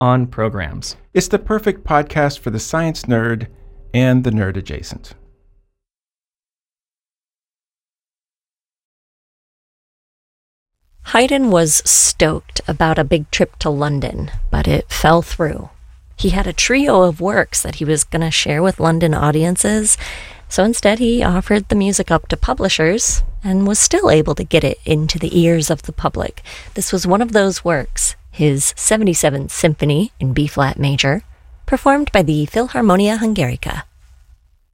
on programs. It's the perfect podcast for the science nerd and the nerd adjacent. Haydn was stoked about a big trip to London, but it fell through. He had a trio of works that he was going to share with London audiences, so instead he offered the music up to publishers and was still able to get it into the ears of the public. This was one of those works, his 77th Symphony in B-flat major, performed by the Philharmonia Hungarica.